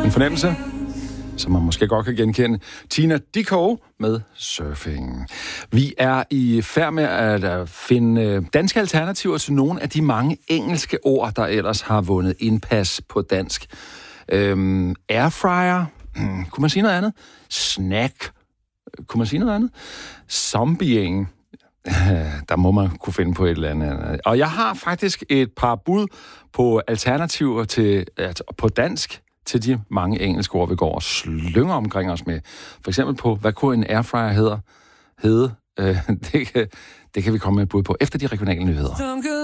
En fornemmelse, som man måske godt kan genkende. Tina Dickow med Surfing. Vi er i færd med at finde danske alternativer til nogle af de mange engelske ord, der ellers har vundet indpas på dansk. Airfryer. Kunne man sige noget andet? Snack. Kunne man sige noget andet? Zombieing. Der må man kunne finde på et eller andet. Og jeg har faktisk et par bud på alternativer til, på dansk til de mange engelske ord, vi går og slynger omkring os med. For eksempel på, hvad kunne en airfryer hedde? Det kan vi komme med et bud på efter de regionale nyheder.